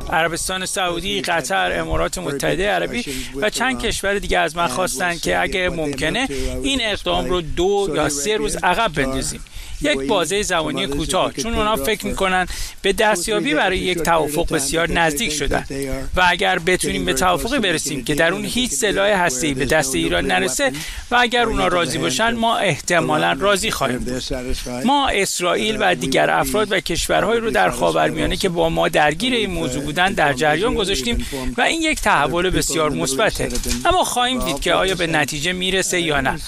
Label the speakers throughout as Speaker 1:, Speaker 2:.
Speaker 1: عربستان سعودی، قطر، امارات متحده عربی و چند کشور دیگه از من خواستن که اگه ممکنه این اقدام رو 2 یا 3 روز عقب بندازیم، یک بازه زمانی کوتاه، چون اونا فکر میکنن به دستیابی برای یک توافق بسیار نزدیک شدن و اگر بتونیم به توافقی برسیم که در اون هیچ سلاح هسته‌ای به دست ایران نرسه و اگر اونا راضی باشن ما احتمالاً راضی خواهیم بود. ما اسرائیل و دیگر افراد و کشورهایی رو در خاورمیانه که با ما درگیر این موضوع بودن در جریان گذاشتیم و این یک تحول بسیار مثبته، اما خواهیم دید که آیا به نتیجه میرسه یا نه.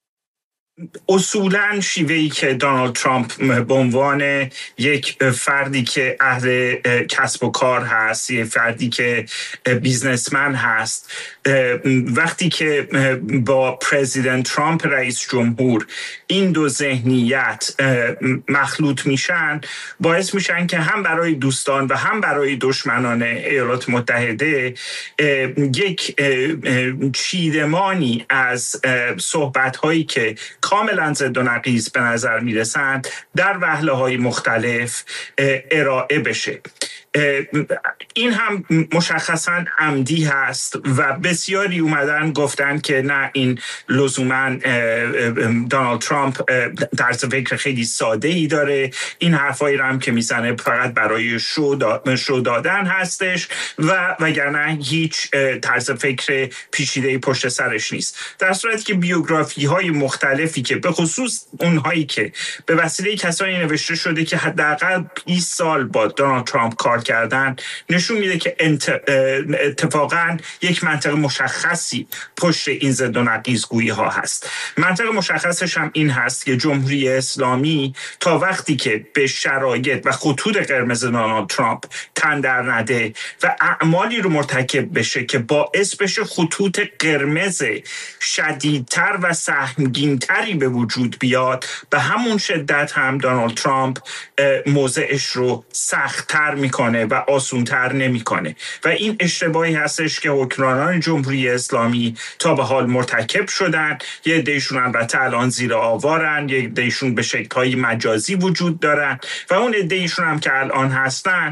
Speaker 2: اصولاً شیوهی که دونالد ترامپ به عنوان یک فردی که اهل کسب و کار هست، یک فردی که بیزنسمن هست، وقتی که با پرزیدنت ترامپ رئیس جمهور این دو ذهنیت مخلوط میشن، باعث میشن که هم برای دوستان و هم برای دشمنان ایالات متحده یک چیدمانی از صحبت‌هایی که کاملا ضد و نقیض به نظر میرسند در وهله‌های مختلف ارائه بشه. این هم مشخصاً عمدی هست و بسیاری اومدن گفتن که نه، این لزوماً دونالد ترامپ طرز فکر خیلی ساده‌ای داره، این حرفایی رو هم که میزنه فقط برای شو دادن هستش و وگرنه هیچ طرز فکر پیچیده‌ای پشت سرش نیست. در صورتی که بیوگرافی‌های مختلفی که به خصوص اونهایی که به وسیله کسانی نوشته شده که حداقل 20 سال با دونالد ترامپ کار کردن نشون میده که اتفاقاً یک منطق مشخصی پشت این ضد و نقیض‌گویی ها هست. منطق مشخصش هم این هست که جمهوری اسلامی تا وقتی که به شرایط و خطوط قرمز دونالد ترامپ تن در نده و اعمالی رو مرتکب بشه که باعث بشه خطوط قرمز شدیدتر و سهمگینتری به وجود بیاد، به همون شدت هم دونالد ترامپ موضعش رو سخت‌تر میکنه و آسونتر نمیکنه و این اشتباهی هستش که حکمرانان جمهوری اسلامی تا به حال مرتکب شدن. یه عده‌شون البته الان زیر آوارن، یه عده‌شون به شکل‌های مجازی وجود دارن و اون عده‌شون هم که الان هستن